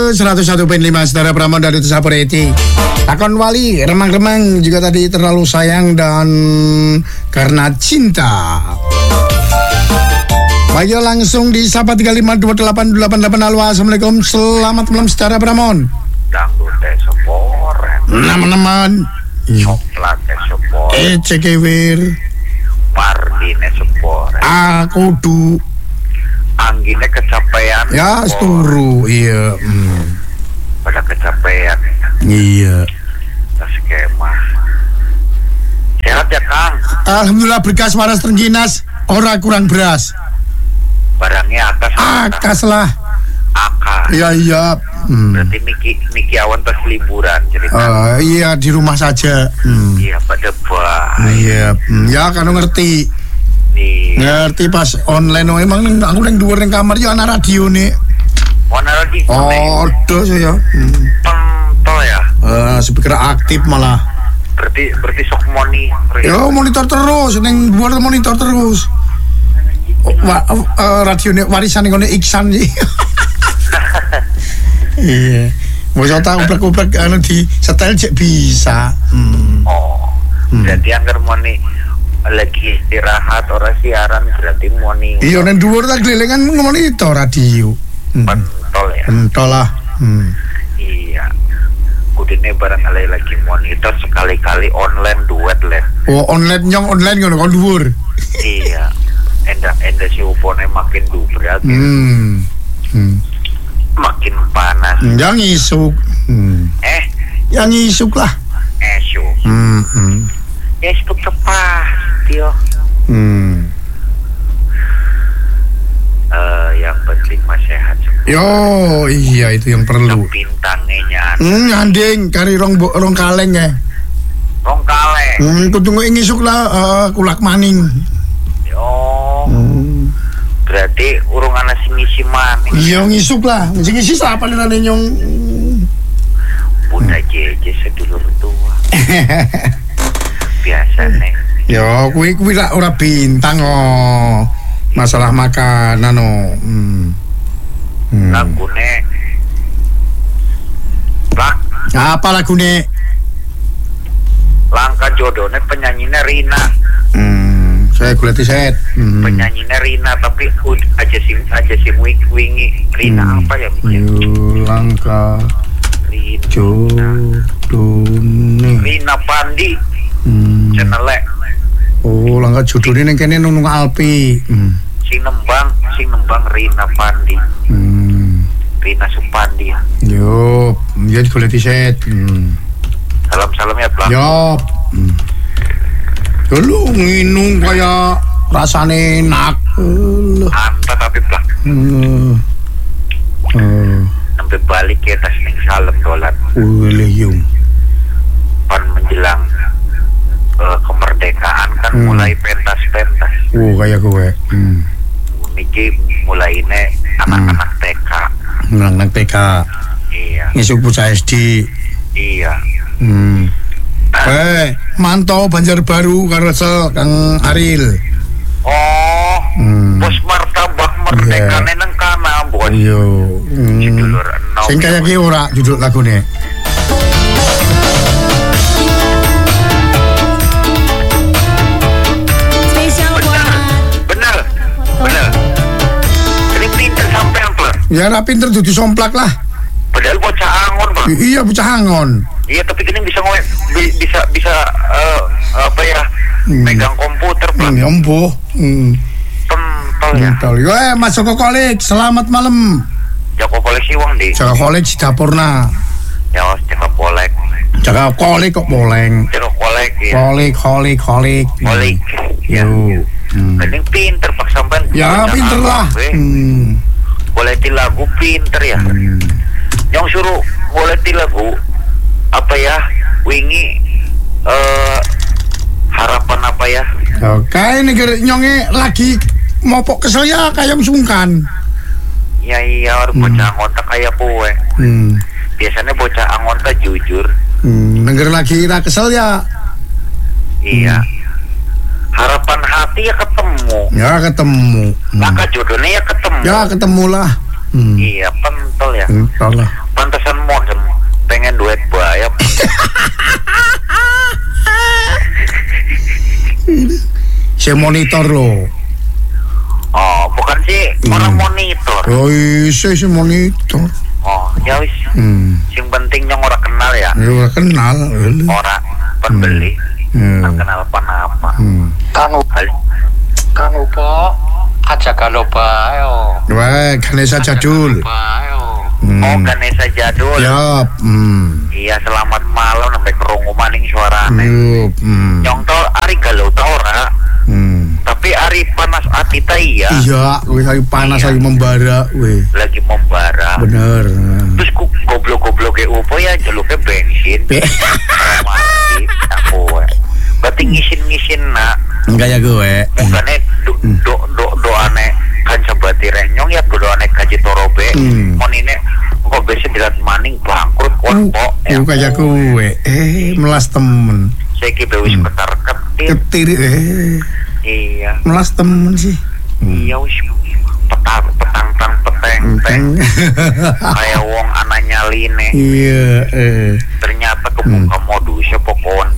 101.5 Saudara Pramon dari Saporeti. Takon Wali, remang-remang juga tadi terlalu sayang dan karena cinta. Ayo langsung di Sapa 352888. Halo, assalamualaikum, selamat malam Saudara Pramon. Dangdut seporen. Teman-teman. Coklat seporen. Cekewir. Pardine seporen. Kudu. Angginnya kecapean. Ya, seturu, iya. Pada kecapean. Iya. Skema. Sehat ya Kang? Alhamdulillah berkas waras terengginas, ora kurang beras. Barangnya Akas lah. Akas. Iya. Berarti Miki awan pas liburan cerita. Iya di rumah saja. Iya pada baik. Iya. Ya kan ngerti. Ngerti pas online emang aku nang dhuwur ning kamar ya ana radio nih. Mana lagi? Ada saya. Pentol ya. Speaker aktif malah. Berarti sok monitor. Ya monitor terus ning dhuwur monitor terus. Radio warisan ngene Iksan iki. Iya. Mau tak uplek-uplek anu di setel cek bisa. Berarti anggar moni lagi istirahat orang siaran berarti moni. Iya nang dhuwur tak gelelengan monitor radio. Pentol ya. Pentol lah. Iya. Kudune barang lagi monitor sekali-kali online duet lah. Oh online nyong online ngono kon dhuwur. Iya. Enda si upone makin berat. Makin panas. Yang isuk. Yang isuk lah. Esuk. Esuk tepat, yo. Yang penting mah sehat. Yo, iya itu yang perlu. Bintangnya nganding kari rong kaleng ya. Rong kaleng. Kudu ngisuk lah kulak maning. Yo. Berarti urung ana sing ngisi maning. Iya ngisuk lah. Sing ngisi sapa lene nyong. Bunda jeje sedulur tua. Biasa nih. Yo, kuwi lah ora bintang masalah makanan Lagune apa lagune? Langkah jodohnya penyanyinya Rina. Saya kuliti set. Penyanyinya Rina tapi aja si wingi Rina apa ya? Langkah jodohnya Rina Pandi. Cenelek. Oh, langkah jodohnya neng kene nunung Alpi. Sing nembang Rina Pandi. Rina Supandi ya. Yo, jadi kuliti set. Salam ya Bang. Yo. Lu nginung kayak rasane enak. Anta tapi Bang. Sampai balik ke atas ning salem dolan. Yung. Pan menjelang kemerdekaan kan mulai pentas-pentas. Kayak gue. Niki mulai anak-anak TK. Anak TK. Iya. Ngisuk bocah SD. Iya. Mantau Banjarbaru karo Kang Aril. Bos martabak merdekane nang kana, Bos. Iya. Judul enom. Sing kaya ki ora judul lagune. Bener. Ini pinter sampean, Plur. Ya ra pinter dudu somplak lah. Padahal bocah angon, Bang. Iya bocah angon. Iya, tapi gini bisa apa ya? Megang komputer, Bang. Empuh. Pentol ya. Yo, Mas Joko Kolik, selamat malam. Joko koleksi uang di. Joko Kolik di dapurna. Ya, Joko kolek. Joko Kolik kok boleng. Joko kolek ya. Kolik. Ya. Mending pinter Pak sampean. Ya pinter lah. Boleh di lagu pinter ya. Yang suruh boleh di lagu apa ya? Wingi harapan apa ya? Oke, negara nyonge lagi mopok kesel ya kayak sungkan. Ya iya, bocah anggota kayak kue. Biasanya bocah anggota jujur. Negara lagi ra kesel ya. Iya. Harapan hati ya ketemu. Ya ketemu. Maka jodohnya ya ketemu. Ya ketemu lah. Iya, pentol ya. Pentol lah. Pan Si monitor lo. Oh, bukan sih orang monitor. Oh, si monitor. Oh, ya wis. Sing penting nyong ora kenal ya. Ora kenal. Ora pembeli. Nggak kenal apa-apa. Kang Upo, aja kalau bayo. Wah, Ganesha Jadul. Oh, Ganesha Jadul. Yap. Iya, selamat malam sampai kerungu maning suarane. Yup. Nyong tol ari galau tau ora. Tapi ari panas hati ta iya. Iya, wis lagi panas lagi membara, weh. Lagi membara. Bener. Terus goblok-goblok Upo ya jaluknya bensin. Mati aku. Berarti ngisin-ngisin nak. Enggak ya gue. Mungkin doane kan sabati renyong ya doane kaji torobe. Monine kok besi dilat maning bangkrut kok. Kayak gue. Melas temen. Saya kira wis ketar ketir. Iya. Melas temen sih. Iya wis petang kayak wong ananya line. Iya. Ternyata kebuka modusnya pokoknya.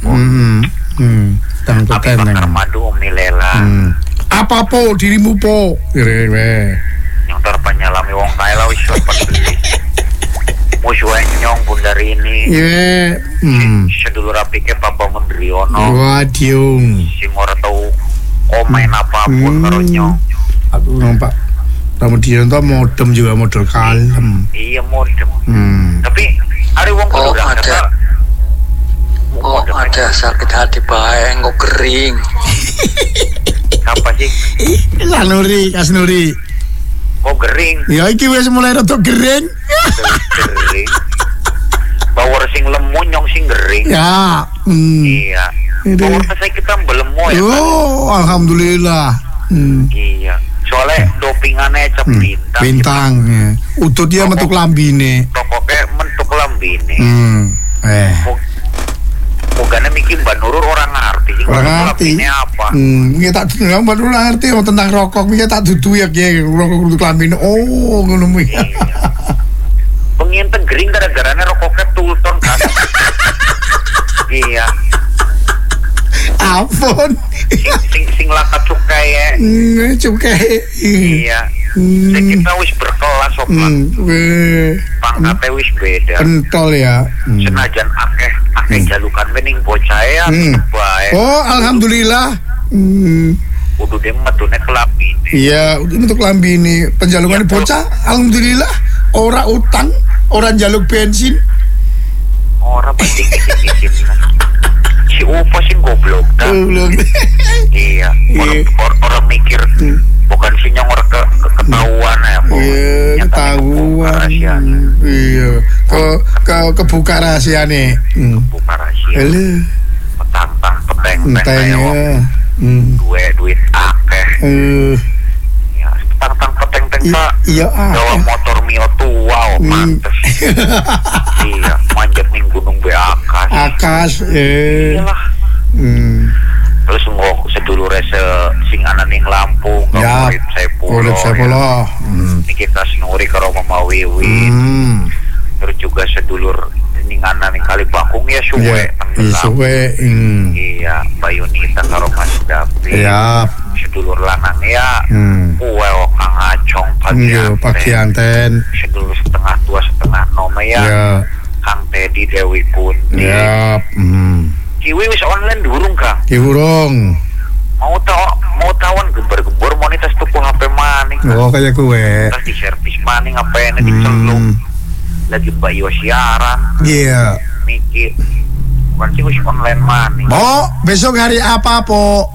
Tapi bakar madu milela. Apa po dirimu po? Yang terpenyalami wong kaya lah wis peduli. Musuh nyong bundar ini. Iya. Sedulur rapi ke Papa Mendriono. Waduh. Sing ora tau komen apapun karo nyong. Aku nampak Mendriono tuh modem juga model kalem. Iya modem. Tapi ada wong kudu kata. Oh, ada sakit hati bae kok kering. Apa sih? Kas Nuri. Kok kering? Ya iki wis mulai rada kering. Kering. Bawor sing lemu nyong sing kering. Ya. Iya. Bawor saya kita belemu ya. Oh, alhamdulillah. Iya. Soalnya dopingannya cap bintang. Bintang. Utut dia mentuk lambine. Pokoknya mentuk lambine. Bukannya mikir Mbak Nurul orang ngerti sih. Orang ngerti. Ini apa? Kita tak Mbak Nurul ngerti tentang rokok. Kita tak dudu ya rokok untuk lambine. Oh, ngono kuwi. Pengin gering gara-garane rokoknya tulton kan. Iya. Ampun. Sing laka cukai ya. Cukai. Iya. Saya kita wis berkelas sopan. Pangkatnya wis beda. Pentol ya. Senajan akeh jalukan bening bocah ya. Baik. Oh, alhamdulillah. Udah dia metune kelambi. Iya, untuk kelambi ini penjalungan ya, bocah. Alhamdulillah. Ora utang, orang jaluk bensin. Ora penting isin. Si Upo sing goblok dah. Iya. Orang mikir bukan si nyong orang ketahuan ya. Iya, ketahuan. Iya. Kebuka rahasia nih. Kebuka rahasia. Petang peteng kayak duit akeh. Ya, petang peteng pak. Iya. Bawa motor Mio tua, mantes. Iya, manjat ning gunung Beakas. Akas. Iyalah. Terus ngok sedulur sing ana ning Lampung, ya, urip Saipolo. Niki tas nuri karo Mama Wiwi. Terus juga sedulur ning ana ning Kalibakung ya suwe suwe. Iya, Bayunita karo Mas Dapi. Ya. Sedulur lanang ya. Kuwe Kang Acong pagi anten. Sedulur setengah tua setengah nome ya. Kang Teddy Dewi Kunti. Ya. Kiwi wis online durung Kang? Durung. Mau tawan gembar-gembor monitor tuku HP maning. Oh kayak gue. Terus di servis maning HP-nya diceluk. Lagi Bayu siaran. Iya. Mikir. Bukan sih wis online maning. Besok hari apa po?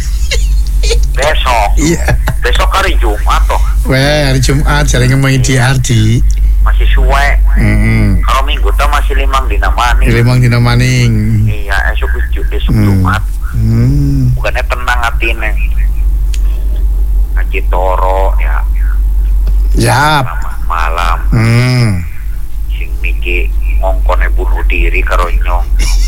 Besok. Iya. Besok hari Jumat toh. Hari Jumat jaring ngomongin di Ardi. Masih suwe. Kalau minggu tuh masih 5 dina maning. 5 dina maning. Iya, esok Jumat. Bukannya tenang hatine. Ngaji toro ya. Yap. Malam. Sing miki ngongkone bunuh diri karo nyong.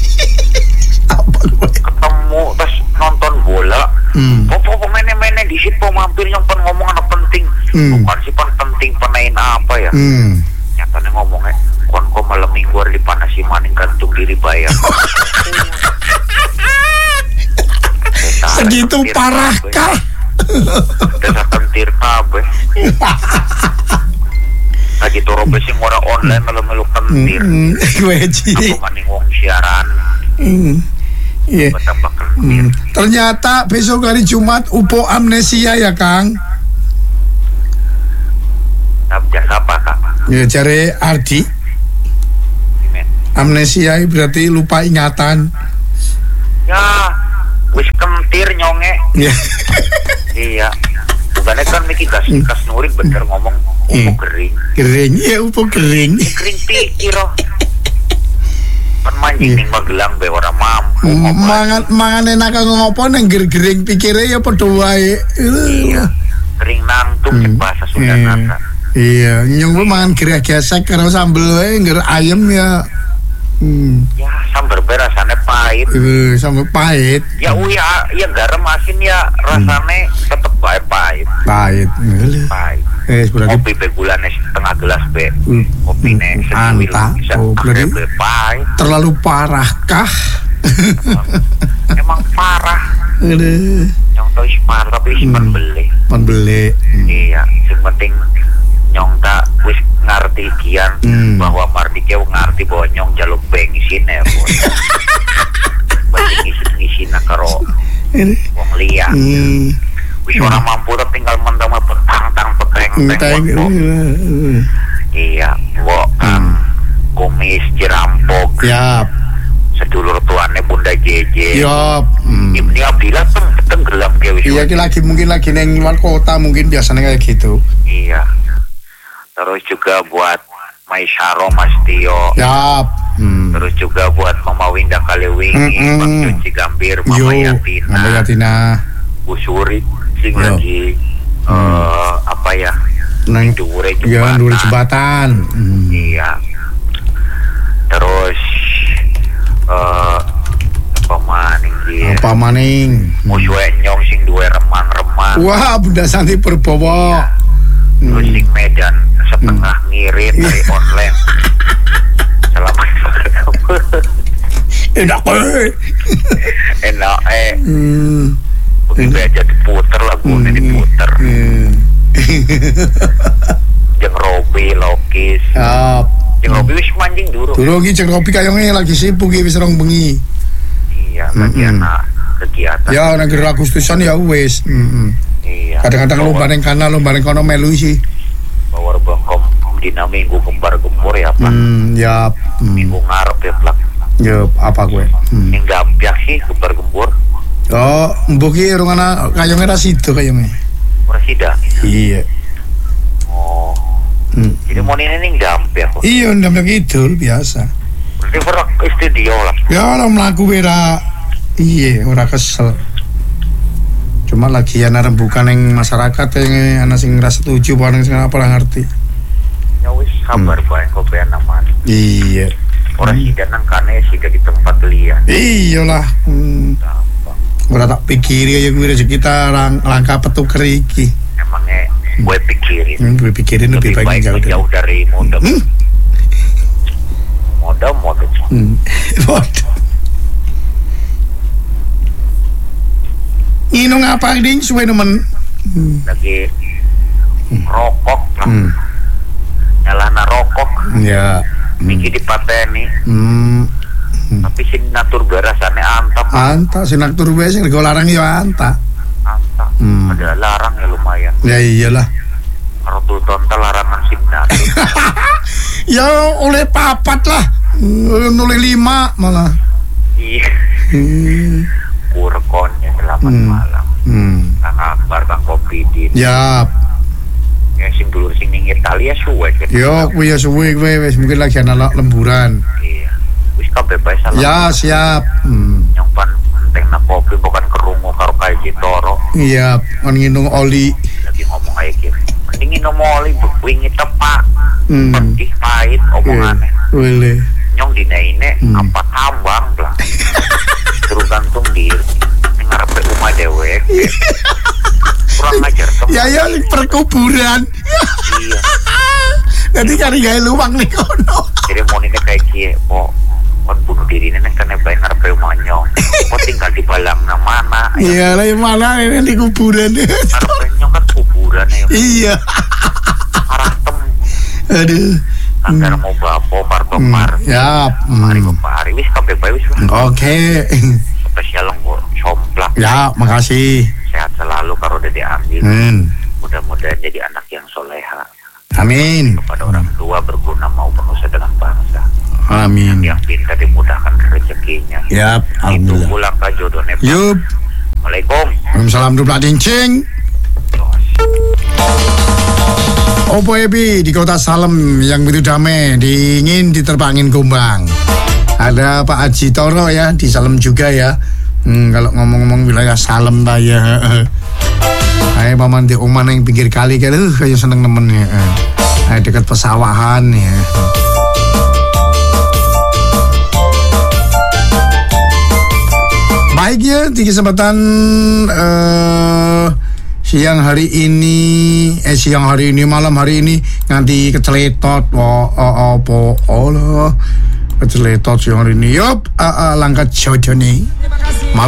Ketemu terus nonton bola. Popo mene di situ mampir yang ngomong anak penting. Bukan sih penting penain apa ya. Nyatanya ngomongnya kon malam minggu hari dipanasi maning gantung diri bayar. Segitu parahkah? Desa kentir kabeh. Lagi toro sing ora online melu-melu kentir. Weji. Aku maning wong siaran. Iya. Betapa kentir. Ternyata besok hari Jumat UPO amnesia ya, Kang. Apa Kak? Ya cari Ardi. Amnesia berarti lupa ingatan. Ya, wis kentir nyonge. Ya. Iya. Bukannya kan Miki gas Nuri bener ngomong UPO kering. Kering, ya UPO kering. Kering pikir oh. Kan manjing ning Magelang be ora mampu. Mangan enak ngopo nang gering pikire ya padha wae. Iya. Kering nangtung cek bahasa Sunda. Iya, nyong mangan gerah gesek karo sambel wae ngger ayam ya. Ya sambal rasane pahit. Sambal pahit. Ya ya garam asin ya rasane tetep bae pahit. Pahit. Berarti kopi be gulane setengah gelas be. Kopine anta. Oh, berarti pahit. Terlalu parah kah? Emang parah. Nyong tau parah tapi pan beli. Iya, sing penting nyong tak wis ngerti kian bahwa Mardike ngerti bahwa nyong jaluk bengisin ya bos. Ngisi karo wong liya. Wis ora mampu tinggal mentang petang peteng. Iya, wo kumis jerampok. Yap. Sedulur tuane Bunda Jeje. Yap. Ibni Abdillah tenggelam ke wis. Iya mungkin lagi neng luar kota mungkin biasanya kayak gitu. Iya. Terus juga buat Maisyaro Mas Tio. Yap. Terus juga buat Mama Winda Kaliwingi, Bang Cuci Gambir, Mama Yatina, Bu Suri, sing lagi apa ya? Nang Dure jembatan. Iya. Terus apa maning? Musuhe nyong sing duwe remang-remang. Wah, Bunda Santi Perbowo. Terus sing Medan setengah ngirit dari online. Selamat enak begitu aja diputer lagunya diputer. Jeung Robi Lokis. Jeung Robi wis manjing dulu. Jeung Robi kayaknya lagi sibuk wis rong bengi. Iya, lagi anak kegiatan. Ya, nang Agustusan ya wis. Iya. Kadang-kadang lomba ning kana, lomba ning kono melu sih. Bawar bangkom dina minggu gembar-gembor ya, Pak. Ya. Minggu ngarep ya, Plak. Ya, apa gue? Ning Gampiak sih gembar-gembor. Oh, mbok ki rungana kayone ra sida kayone. Ora sida. Iya. Oh. Jadi mau ini ning Gampiak kok. Iya, Gampiak Kidul biasa. Berarti ora studio lah. Ya, ora mlaku ora. Iya, ora kesel. Cuma lagi ana rembukan yang masyarakat yang ana sing ra setuju bareng sing apa lah ngerti. Ya wis sabar bae kok ben aman. Iya. Ora sida nang kane sida di tempat liyan. Iyalah. Ora tak pikiri ya kuwi rezeki kita langkah petuker iki. Emangnya gue pikirin. Gue pikirin lebih baik jauh dari modal. Modal. Inung apa ding suwe nemen? Lagi rokok lah. Nyalana rokok. Ya. Miki dipateni. Tapi signatur berasane antap. Anta signatur wae sing rego larang ya anta. Anta. Ada larang ya lumayan. Ya iyalah. Karo tonton larangan signatur. Ya oleh papat lah. Oleh 5 malah. Iya. Kurkonnya selamat malam. Kang Akbar, Kang Kopidin. Ya. Ya sing dulur sing ning Italia suwe. Yo, kuwi ya suwe kowe wis mungkin lagi ana lemburan. Iya. Wis kabeh bae salah. Ya, siap. Yang penting kopi bukan kerungu karo kaji toro. Iya, kon nginum oli. Lagi ngomong aja gitu. Mending nginum oli wingi tepak. Pedih pahit omongannya. Wele. Nyong dinaine apa tambang lah. Terus gantung diri. Ngarepe rumah dewek. Kurang ajar teman. Ya perkuburan. Iya. Nanti cari gaya luang nih kono. Jadi mau ini kayak kie, Kon bunuh diri neng kene bae ngarepe monyong. Kok tinggal di balangna mana? Iya lah mana ini di kuburan. Ngarepe nyong kan kuburan ya. Iya. Aratem. Aduh. Anggar mau bapo par. Ya. Mari kepari wis kabeh bae wis. Oke. Spesial nggo somplak. Ya, makasih. Sehat selalu karo Dede Ambil. Mudah-mudahan jadi anak yang soleha. Amin. Kepada orang tua berguna maupun usaha dengan bangsa. Amin. Yang pintar dimudahkan rezekinya. Yap, alhamdulillah. Itu pulang ke jodohnya. Yup. Assalamualaikum. Waalaikumsalam dupla dincing. Opo Ebi di kota Salem yang begitu damai, dingin diterbangin gombang. Ada Pak Haji Toro ya di Salem juga ya. Kalau ngomong-ngomong wilayah Salem ta ya. Ayo paman di oman yang pinggir kali kayak seneng nemennya. Dekat pesawahan ya. Baik ya, di kesempatan siang hari ini malam hari ini nganti keceletot apa Allah keceletot siang hari ini yup langkat jodoh nih malam